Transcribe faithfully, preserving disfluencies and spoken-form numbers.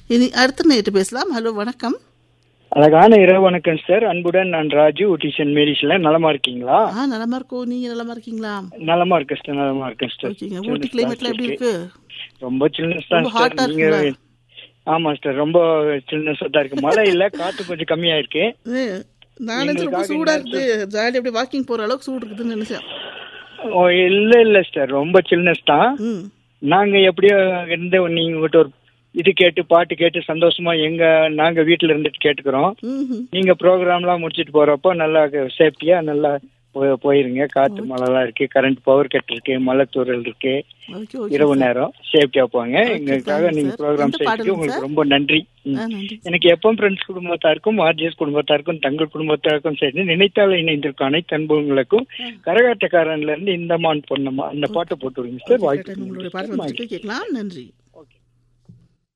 இனி அடுத்த நேற்று பேசலாம். ஹலோ, வணக்கம். அழகான இரவு வணக்கம் சார். அன்புடன் நான் ராஜு ஊட்டி சென்ட் மேரிஸ்ல. நலமா இருக்கீங்களா? ஆ, நலமா இருக்கோம். நீங்க நலமா இருக்கீங்களா? நலமா இருக்கேன் சார், நலமா இருக்கேன் சார். ஓகேங்க. ஊட்டி கிளைமேட்ல எப்படி இருக்கு? ரொம்ப சில்னஸ் தான் ரொம்ப சார். ஹாட்டா நீங்க இருக்குங்களா? ஆமா சார், ரொம்ப சில்னஸ் தான் இருக்கு. மழை இல்ல, காத்து கொஞ்சம் கம்மியா இருக்கு. ஏ, நான் நினைச்சேன் ரொம்ப சூடா இருக்குது, ஜாலி அப்படி வாக்கிங் போற அளவுக்கு சூடு இருக்குதுன்னு நினைச்சேன். ஓ இல்ல இல்ல சார், ரொம்ப சில்னஸ் தான். ம். நாங்க எப்படியோ இருந்து நீங்க கிட்ட ஒரு இது கேட்டு பாட்டு கேட்டு சந்தோஷமா எங்க நாங்க வீட்டுல இருந்துட்டு கேட்டுக்கிறோம். ம்ஹும். நீங்க ப்ரோக்ராம்லாம் முடிச்சிட்டு போறப்போ நல்லா சேஃப்டியா நல்லா போய்- போயிருங்க. காத்து மழைலாம் இருக்கு, கரண்ட் பவர் கட் இருக்கு, மழை தூறல் இருக்கு. ஓகே, ஓகே இரவு சார். நேரம் சேஃப்டியா போங்க. ஓகே, எங்களுக்காக தேங்க்யூ நீங்க சார். ப்ரோக்ராம் எந்த செய்யறதுக்கு பாடலுங்க உங்களுக்கு சார்? ரொம்ப நன்றி. ம். ஆ, நன்றி. எனக்கு எப்பவும் ஃப்ரெண்ட்ஸ் குடும்பத்தாருக்கும் ஆர்ஜிஎஸ் குடும்பத்தாருக்கும் தங்கள் குடும்பத்தாருக்கும் சேர்ந்து நினைத்தால இணைந்திருக்கும் அனைத்து அன்புகளுக்கும் கரகாட்டக்காரன்ல இருந்து இந்த மான் பொண்ணம்மா அந்த பாட்டை போட்டு விடுங்க சார். ஓகே, வாய்ப்பு உங்களுடைய பாடல் வந்துட்டு கேட்கலாம். நன்றி.